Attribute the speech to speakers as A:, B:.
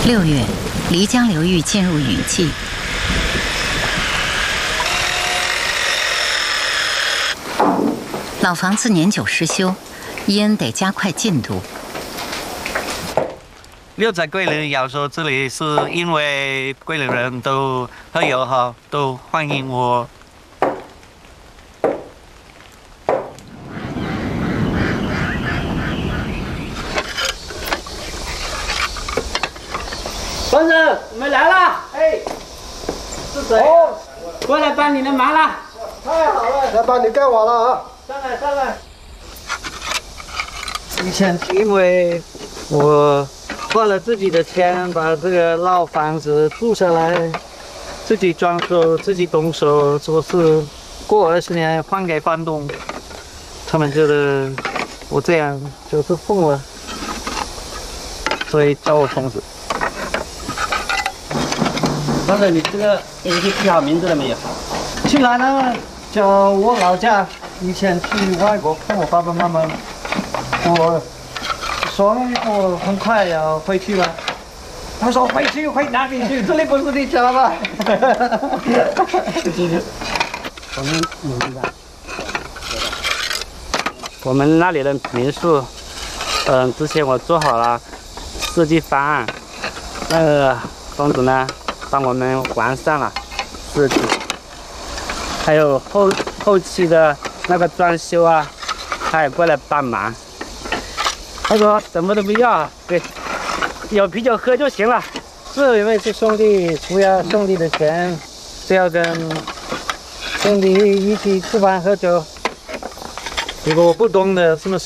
A: 6月，漓江流域进入雨季。老房子年久失修，伊恩得加快进度。
B: 留在桂林要说这里，是因为桂林人都很友好，都欢迎我。
C: 先生，我们来了。哎，是谁？哦，过来帮你的忙了。
D: 太好了，来帮你干完了啊！
C: 上来，上来。以前因为我花了自己的钱把这个老房子住下来，自己装修，自己动手做事，过20年还给房东，他们觉得我这样就是疯了，所以叫我疯子。
D: 先生，你这个已经起好名字了没有？
C: 去哪呢？叫我老家。以前去外国看我爸爸妈妈，我说我很快要回去了。他说回去回哪里去？这里不是你家吧？
E: 我们那里的民宿，之前我做好了设计方案，那个房子呢帮我们完善了设计，还有后期的那个装修啊，他也过来帮忙。他说什么都不要，对，有啤酒喝就行了。
C: 是因为是兄弟，不要兄弟的钱，只要跟兄弟一起吃饭喝酒。如果我不懂的什么